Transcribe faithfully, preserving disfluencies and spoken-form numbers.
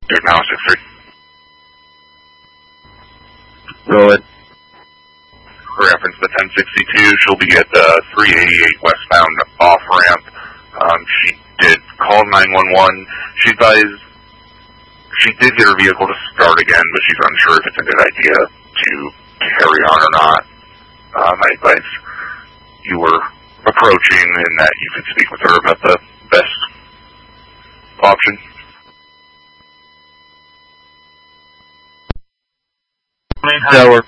They're now six three. Roll it. Reference the ten sixty-two. She'll be at the three eighty-eight westbound off ramp. Um, she did call nine one one. She advised she did get her vehicle to start again, but she's unsure if it's a good idea to carry on or not. Um, I advise you were approaching and that you could speak with her about the best option. Tower.